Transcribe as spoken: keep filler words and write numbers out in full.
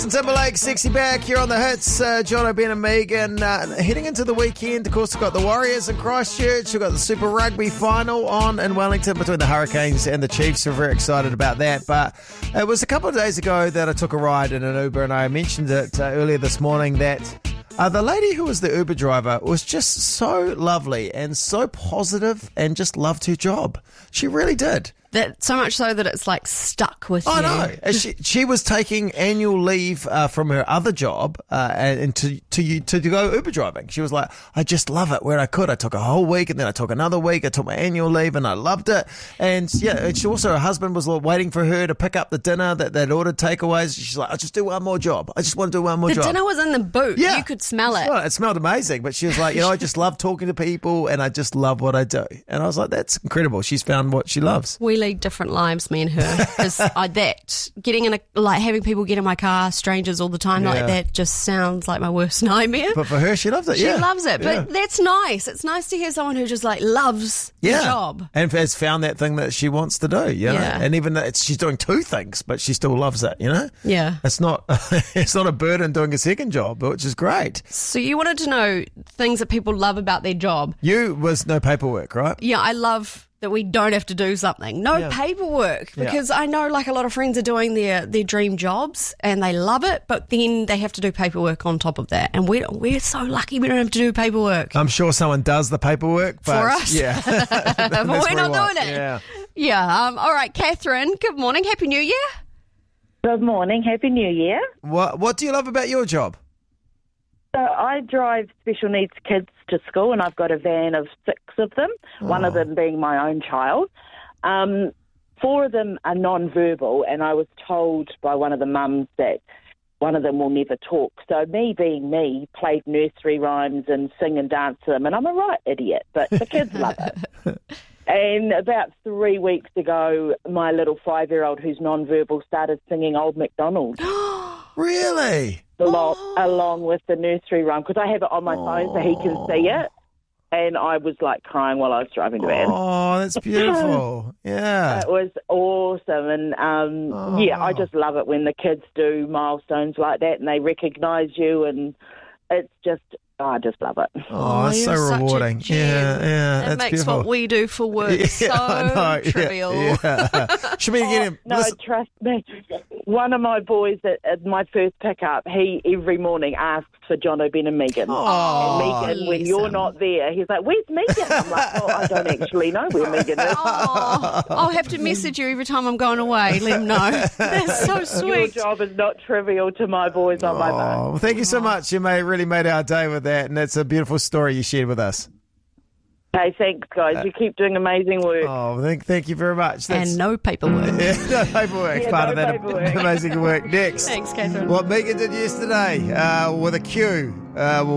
Justin Timberlake, Sexy Back here on the hits. Uh, John O'Ben and Megan uh, heading into the weekend. Of course, we've got the Warriors in Christchurch. We've got the Super Rugby final on in Wellington between the Hurricanes and the Chiefs. We're very excited about that. But it was a couple of days ago that I took a ride in an Uber, and I mentioned it uh, earlier this morning that uh, the lady who was the Uber driver was just so lovely and so positive and just loved her job. She really did. That so much so that it's like stuck with I you. know. And She she was taking annual leave uh, from her other job uh, and, and to to to to go Uber driving. She was like, I just love it where I could. I took a whole week and then I took another week. I took my annual leave and I loved it. And yeah, and she also her husband was waiting for her to pick up the dinner that they'd ordered takeaways. She's like, I just do one more job. I just want to do one more The job. dinner was in the boot. Yeah. You could smell it. Well, it smelled amazing, but she was like, you know, I just love talking to people and I just love what I do. And I was like, that's incredible. She's found what she loves. We lead different lives, me and her. Because that, getting in a, like having people get in my car, strangers all the time Yeah. like that, just sounds like my worst nightmare. But for her, she loves it. She yeah. loves it, but Yeah. that's nice. It's nice to hear someone who just like loves Yeah. the job. And has found that thing that she wants to do, you know? Yeah. And even that it's, she's doing two things, but she still loves it, you know? Yeah. It's not it's not a burden doing a second job, which is great. So you wanted to know things that people love about their job. You was no paperwork, right? Yeah, I love that we don't have to do something. No Yeah. paperwork. Yeah. Because I know like a lot of friends are doing their, their dream jobs and they love it, but then they have to do paperwork on top of that. And we're, we're so lucky we don't have to do paperwork. I'm sure someone does the paperwork, but For us. yeah. But That's we're what not we want. doing it. Yeah. Yeah. Um, all right, Catherine, good morning. Happy New Year. Good morning. Happy New Year. What what do you love about your job? So I drive special needs kids to school, and I've got a van of six of them, one of them being my own child. Um, four of them are non-verbal, and I was told by one of the mums that one of them will never talk. So me being me, played nursery rhymes and sing and dance to them, and I'm a right idiot, but the kids love it. And about three weeks ago, my little five-year-old who's non-verbal started singing Old MacDonald. Really? along, along with the nursery rhyme, because I have it on my phone so he can see it. And I was like crying while I was driving the van. Oh, that's beautiful. Yeah. It was awesome. And um, Oh. yeah, I just love it when the kids do milestones like that and they recognise you, and it's just, oh, I just love it. Oh, it's so you're such a rewarding. gem. Yeah, yeah. It that's makes beautiful. what we do for work Yeah, so I know. Yeah, trivial. Yeah. Should we get him? No, listen- trust me. One of my boys at, at my first pickup, he every morning asks for John O'Ben and Megan. Oh, and Megan, when bless you're him. not there, he's like, "Where's Megan?" I'm like, "Oh, I don't actually know where Megan is." Oh, I'll have to message you every time I'm going away. Let him know. That's so Your sweet. job is not trivial to my boys on my Oh, phone. well, thank you so much. You may really made our day with that, and that's a beautiful story you shared with us. Hey, thanks, guys. You keep doing amazing work. Oh, thank, thank you very much. That's, And no paperwork. yeah, no paperwork. Yeah, part no of that paperwork. amazing work. Next, Thanks, Catherine. what Megan did yesterday uh, with a Q. Uh,